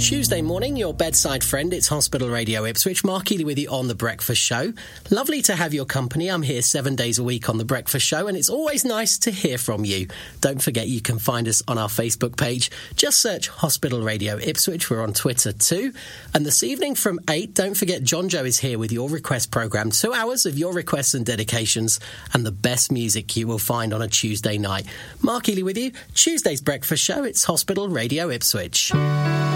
Tuesday morning, your bedside friend, it's Hospital Radio Ipswich. Mark Healy with you on The Breakfast Show. Lovely to have your company. I'm here 7 days a week on The Breakfast Show, and it's always nice to hear from you. Don't forget you can find us on our Facebook page. Just search Hospital Radio Ipswich. We're on Twitter too. And this evening from 8, don't forget John Joe is here with your request programme. 2 hours of your requests and dedications and the best music you will find on a Tuesday night. Mark Healy with you. Tuesday's Breakfast Show, it's Hospital Radio Ipswich.